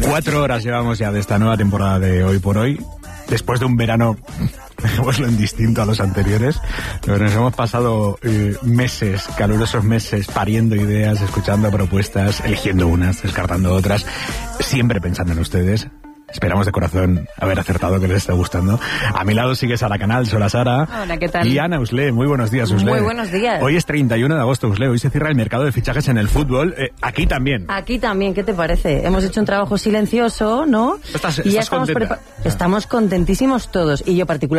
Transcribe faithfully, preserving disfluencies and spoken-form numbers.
Cuatro horas llevamos ya de esta nueva temporada de Hoy por Hoy. Después de un verano, dejémoslo en distinto a los anteriores, pero nos hemos pasado eh, meses, calurosos meses, pariendo ideas, escuchando propuestas, eligiendo unas, descartando otras, siempre pensando en ustedes. Esperamos de corazón haber acertado, que les esté gustando. A mi lado sigue Sara Canal, sola Sara. Hola, ¿qué tal? Y Ana Usle. Muy buenos días, Usle. Muy buenos días. Hoy es treinta y uno de agosto, Usle. Hoy se cierra el mercado de fichajes en el fútbol. Eh, aquí también. Aquí también, ¿qué te parece? Hemos hecho un trabajo silencioso, ¿no? ¿Estás, y ya estás estamos, contenta? prepa- estamos contentísimos todos. Y yo particularmente.